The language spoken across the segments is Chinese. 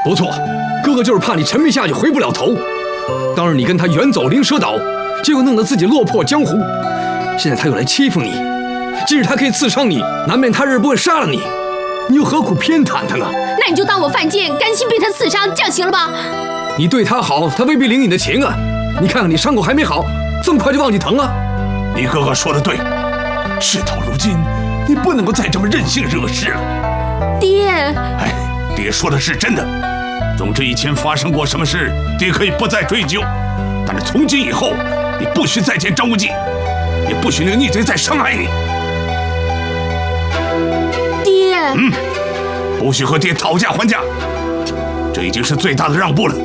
不错，哥哥就是怕你沉迷下去回不了头。当日你跟他远走灵蛇岛，结果弄得自己落魄江湖。现在他又来欺负你，即使他可以刺伤你，难免他日不会杀了你，你又何苦偏袒他呢？ 那你就当我犯贱，甘心被他刺伤，这样行了吧？ 你对他好，他未必领你的情啊。你看看你伤口还没好，这么快就忘记疼了？ 你哥哥说的对，事到如今，你不能够再这么任性惹事了。 爹， 哎，爹说的是真的。总之以前发生过什么事，爹可以不再追究，但是从今以后，你不许再见张无忌，也不许那个逆贼再伤害你。 爹， 不许和爹讨价还价，这已经是最大的让步了。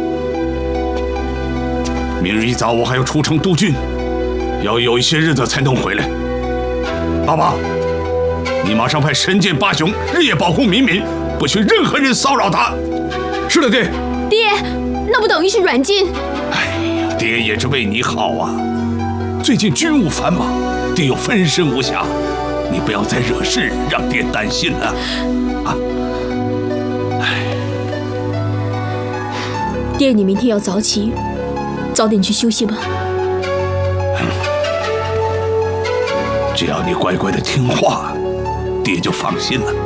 明日一早我还要出城督军，要有一些日子才能回来。爸爸，你马上派神剑八雄日夜保护敏敏，不许任何人骚扰他。 是的，爹。 爹，那不等于是软禁？ 哎呀，爹也是为你好啊。最近军务繁忙，爹又分身无暇，你不要再惹事，让爹担心了。 爹，你明天要早起，早点去休息吧。 只要你乖乖的听话，爹就放心了。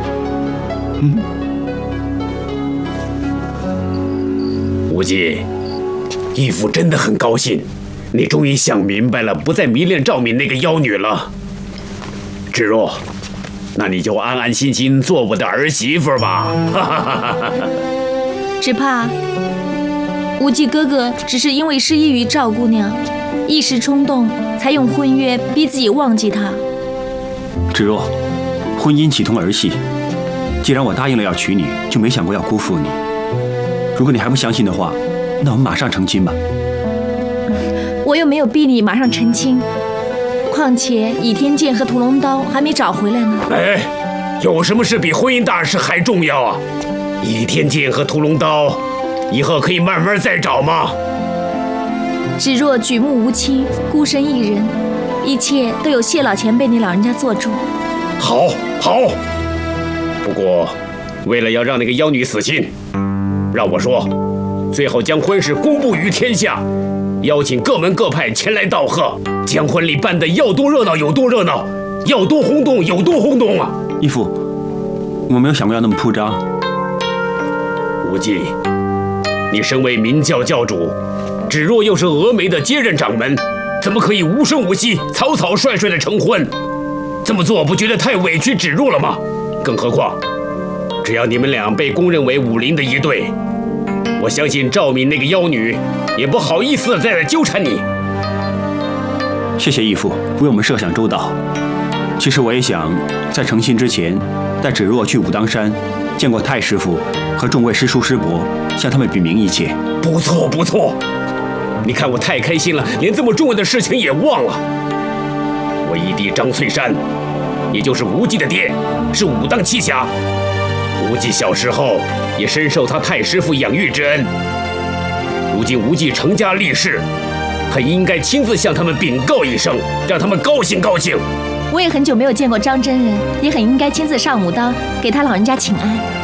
无忌，义父真的很高兴，你终于想明白了，不再迷恋赵敏那个妖女了。芷若，那你就安安心心做我的儿媳妇吧。 只怕无忌哥哥只是因为失忆于赵姑娘，一时冲动，才用婚约逼自己忘记她。 芷若，婚姻岂通儿戏？既然我答应了要娶你，就没想过要辜负你。如果你还不相信的话，那我们马上成亲吧。 我又没有逼你马上成亲，况且倚天剑和屠龙刀还没找回来呢。 哎，有什么事比婚姻大事还重要啊？倚天剑和屠龙刀，以后可以慢慢再找吗？ 芷若举目无亲，孤身一人，一切都有谢老前辈你老人家做主。 好，好。不过，为了要让那个妖女死心，让我说，最好将婚事公布于天下，邀请各门各派前来道贺，将婚礼办得要多热闹有多热闹，要多轰动有多轰动啊！ 义父，我没有想过要那么铺张。 无忌，你身为明教教主，芷若又是峨眉的接任掌门，怎么可以无声无息、草草率率的成婚？这么做不觉得太委屈芷若了吗？更何况，只要你们俩被公认为武林的一对，我相信赵敏那个妖女也不好意思再来纠缠你。 谢谢义父为我们设想周到。其实我也想在成亲之前，带芷若去武当山见过太师傅和众位师叔师伯，向他们禀明一切。 不错不错，你看我太开心了，连这么重要的事情也忘了。我义弟张翠山，也就是无忌的爹，是武当七侠。无忌小时候也深受他太师傅养育之恩。如今无忌成家立室，很应该亲自向他们禀告一声，让他们高兴高兴。 我也很久没有见过张真人，也很应该亲自上武当给他老人家请安。